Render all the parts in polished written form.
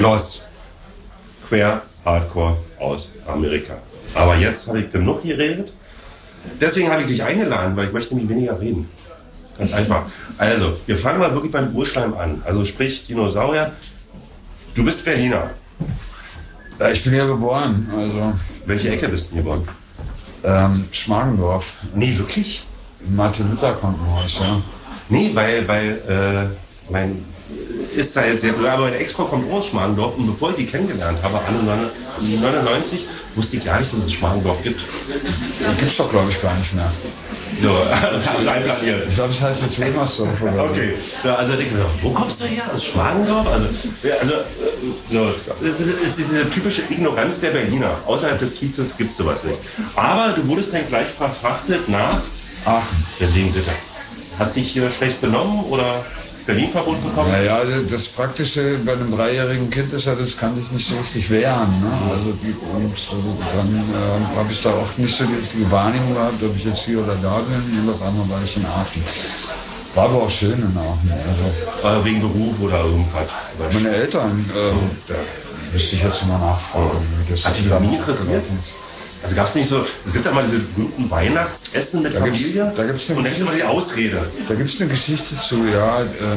Kloss. Queer Hardcore aus Amerika. Aber jetzt habe ich genug geredet. Deswegen habe ich dich eingeladen, weil ich möchte nämlich weniger reden. Ganz einfach. Also, wir fangen mal wirklich beim Urschleim an. Also sprich, Dinosaurier. Du bist Berliner. Ja, ich bin ja geboren. Also, welche Ecke bist du geboren? Schmargendorf. Nee, wirklich? Martin-Luther-Krankenhaus, ja. Nee, weil mein ist da jetzt sehr blöd, aber meine Ex-Frau kommt aus Schmargendorf und bevor ich die kennengelernt habe, Anno 99, wusste ich gar nicht, dass es Schmargendorf gibt. Das gibt's doch, glaube ich, gar nicht mehr. So, also einplaniert. Ich glaube, das heißt jetzt Wilmersdorf. Okay, ja, also denke ich, wo kommst du her? Aus Schmargendorf? So, das ist diese typische Ignoranz der Berliner. Außerhalb des Kiezes gibt es sowas nicht. Aber du wurdest dann gleich verfrachtet nach Aachen. Deswegen bitte. Hast dich hier schlecht benommen oder Berlin-Verbot bekommen? Naja, das Praktische bei einem 3-jährigen Kind ist ja, das kann sich nicht so richtig wehren. Ne? Also dann habe ich da auch nicht so die richtige Wahrnehmung gehabt, ob ich jetzt hier oder da bin. Und auf einmal war ich in Aachen. War aber auch schön in Aachen. Also, wegen Beruf oder irgendwas? Meine Eltern, da müsste ich jetzt mal nachfragen. Hat dich das nie interessiert? Also gab es nicht so, es gibt ja mal diese berühmten Weihnachtsessen mit Familie und dann gibt es immer die Ausrede. Da gibt es eine Geschichte zu, ja,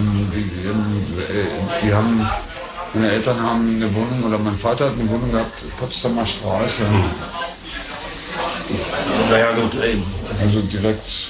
die haben, meine Eltern haben eine Wohnung, oder mein Vater hat eine Wohnung gehabt, Potsdamer Straße. Naja gut, also direkt,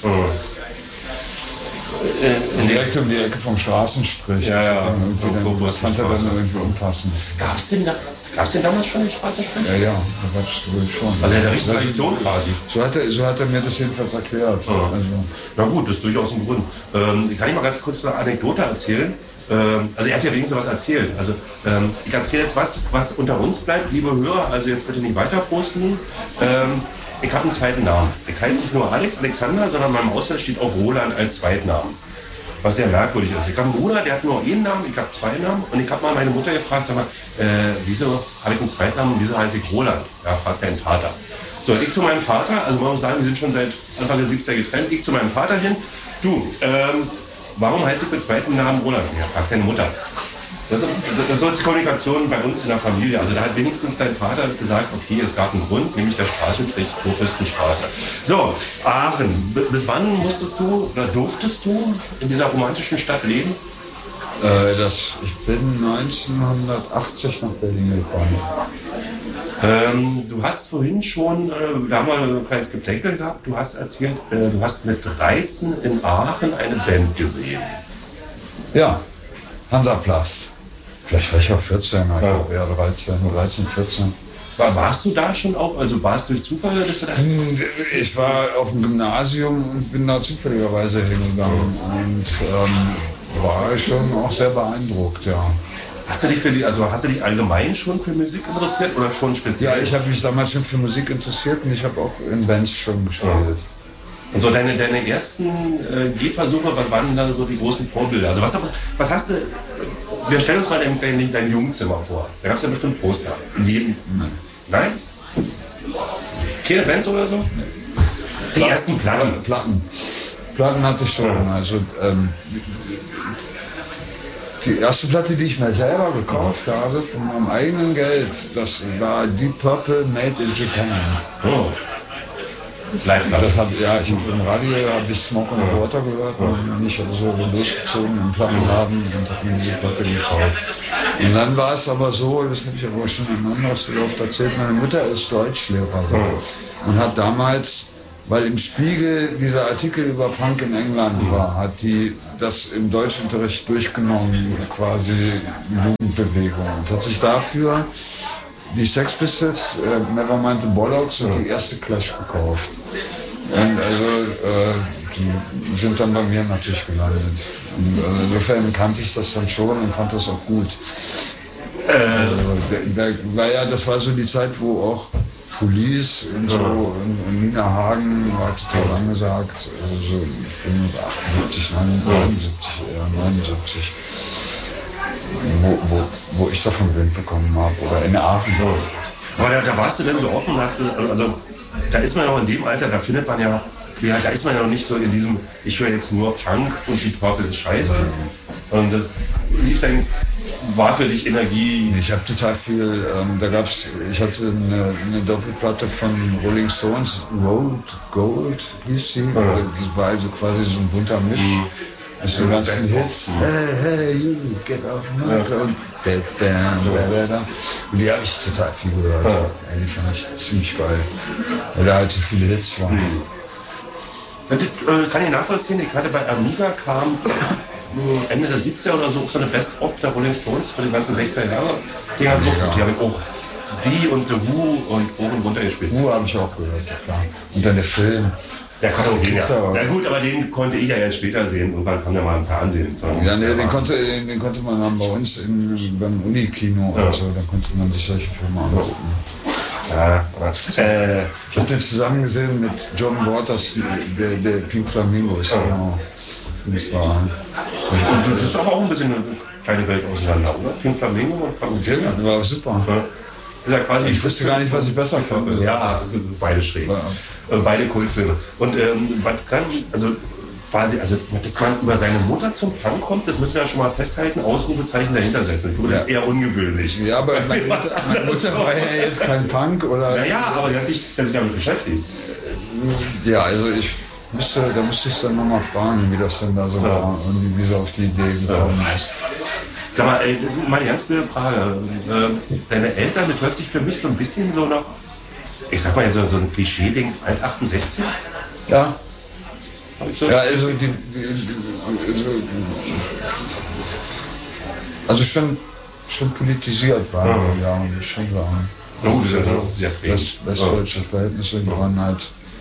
direkt um die Ecke vom Straßenstrich. Ja. Das fand er dann irgendwie unpassend. Gab es denn damals schon den Straßenstrich? Ja, da gab es wohl schon. Also in der richtigen Tradition quasi. So hat er mir das jedenfalls erklärt. Ja. Also. Na gut, das ist durchaus ein Grund. Kann ich mal ganz kurz eine Anekdote erzählen? Also er hat ja wenigstens was erzählt. Also ich erzähle jetzt was unter uns bleibt, liebe Hörer, also jetzt bitte nicht weiter posten. Ich habe einen zweiten Namen. Ich heiße nicht nur Alexander, sondern in meinem Ausweis steht auch Roland als Zweitnamen. Was sehr merkwürdig ist. Ich habe einen Bruder, der hat nur einen Namen, ich habe 2 Namen. Und ich habe mal meine Mutter gefragt, sag mal, wieso habe ich einen Zweitnamen und wieso heiße ich Roland? Ja, fragt dein Vater. So, ich zu meinem Vater, also man muss sagen, wir sind schon seit Anfang der 70er getrennt. Ich zu meinem Vater hin, du, warum heiße ich mit zweiten Namen Roland? Ja, fragt deine Mutter. Das ist so die Kommunikation bei uns in der Familie. Also da hat wenigstens dein Vater gesagt, okay, es gab einen Grund, nämlich der Straßenstrich Kurfürstenstraße. So, Aachen. Bis wann musstest du oder durftest du in dieser romantischen Stadt leben? Ich bin 1980 nach Berlin gekommen. Du hast vorhin schon, da haben wir ein kleines Geplänkel gehabt, du hast erzählt, du hast mit 13 in Aachen eine Band gesehen. Ja, Hansaplatz. Vielleicht war ich auch 14, also ja, 13, 14. Warst du da schon auch, also warst du durch Zufall? Dass du da ich war auf dem Gymnasium und bin da zufälligerweise hingegangen und war schon auch sehr beeindruckt, ja. Hast du dich allgemein schon für Musik interessiert oder schon speziell? Ja, ich habe mich damals schon für Musik interessiert und ich habe auch in Bands schon gespielt. Ja. Und so deine ersten Gehversuche, was waren da so die großen Vorbilder? Also was hast du, wir stellen uns mal dein Jugendzimmer vor. Da gab es ja bestimmt Poster. Nein? Keine Bands oder so? Die ersten Platten. Platten hatte ich schon. Also, die erste Platte, die ich mir selber gekauft habe, von meinem eigenen Geld, das war Deep Purple Made in Japan. Oh. Ich habe im Radio Smoke on the Water gehört und mich so losgezogen im Plattenladen und habe mir die Platte gekauft. Und dann war es aber so, das habe ich aber schon in einem anderen Lauf erzählt, meine Mutter ist Deutschlehrerin und hat damals, weil im Spiegel dieser Artikel über Punk in England war, hat die das im Deutschunterricht durchgenommen, quasi Jugendbewegung, und hat sich dafür die Sex Pistols, Nevermind the Bollocks und die erste Clash gekauft. Und die sind dann bei mir natürlich gelandet. Und insofern kannte ich das dann schon und fand das auch gut. Das war so die Zeit, wo auch Police und so und Nina Hagen war total angesagt, also so 78, 79. Wo ich davon Wind bekommen habe, oder in Aachen. Aber da warst du denn so offen, also da ist man ja auch in dem Alter, da findet man ja ja, da ist man ja noch nicht so in diesem, ich höre jetzt nur Punk und die Purple ist scheiße. Und das lief dann, war für dich Energie. Ich habe total viel, ich hatte eine Doppelplatte von Rolling Stones, Road Gold hieß sie. Das war also quasi so ein bunter Misch. Das ist so ganz Hits. Hey, you, get off my clothes. Und die habe ich total viel gehört. Eigentlich fand ich ziemlich geil. Weil da halt so viele Hits waren. Das kann ich nachvollziehen. Ich hatte bei Amiga kam Ende der 70er oder so auch so eine Best-of der Rolling Stones für die ganzen 60er Jahre. Die haben auch die und The Who und hoch und runter gespielt. Who habe ich auch gehört, ja klar. Und dann der Film. Der konnte auch gehen, ja. Na gut, aber den konnte ich ja erst später sehen. Irgendwann kam der mal im Fernsehen. Ja, nee, den konnte man dann bei uns beim Unikino oder so, dann konnte man sich solche Filme angucken. Ich habe den zusammen gesehen mit John Waters, der Pink Flamingos. Genau. Das ist aber auch ein bisschen eine kleine Welt auseinander, oder? Pink Flamingo und Flamingo. Ja, war super. Ja, quasi ich wusste gar nicht, was ich besser fand. Ja, beide schräg. Beide Kultfilme. Und was kann, also quasi, dass man über seine Mutter zum Punk kommt, das müssen wir ja schon mal festhalten, Ausrufezeichen dahinter setzen. Ich glaube, das ist eher ungewöhnlich. Ja, aber meine Mutter war ja jetzt kein Punk, oder? Naja, aber die hat sich damit beschäftigt. Ja, also da müsste ich dann nochmal fragen, wie das denn da so war und wie so auf die Idee gekommen ist. Sag mal, eine ganz blöde Frage. Deine Eltern, das hört sich für mich so ein bisschen so nach, ich sag mal so ein Klischee-Ding, alt 68? Ja. So? Ja, also schon politisiert war, ja, muss ich schon sagen. Westdeutsche Verhältnisse, die waren halt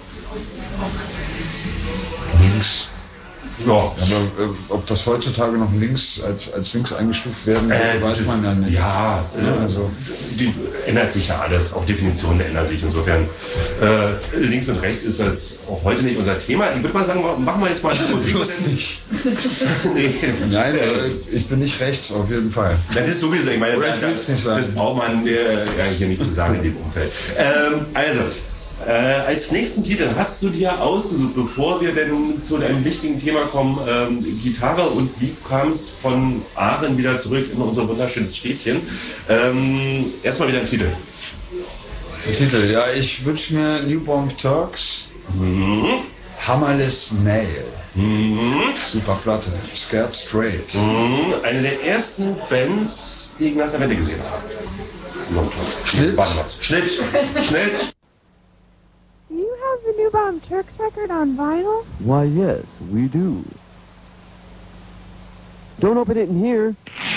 links. Ja. Aber ob das heutzutage noch links als links eingestuft werden, weiß man ja nicht. Ja, also die ändert sich ja alles, auch Definitionen ändern sich. Insofern links und rechts ist jetzt auch heute nicht unser Thema. Ich würde mal sagen, machen wir jetzt mal die Musik. Nicht. Nee. Nein, ich bin nicht rechts, auf jeden Fall. Das ist sowieso, ich meine, das braucht man hier nicht zu sagen in dem Umfeld. Als nächsten Titel hast du dir ausgesucht, bevor wir denn zu einem wichtigen Thema kommen, Gitarre und wie kam es von Aachen wieder zurück in unser wunderschönes Städtchen. Erstmal wieder ein Titel. Titel, ja, ich wünsche mir Newborn Turks, Hammerless Nail. Super Platte, Scared Straight. Eine der ersten Bands, die ich nach der Wende gesehen habe. Newborn Turks. Schnitt. Do you have the Newborn Turks record on vinyl? Why, yes, we do. Don't open it in here.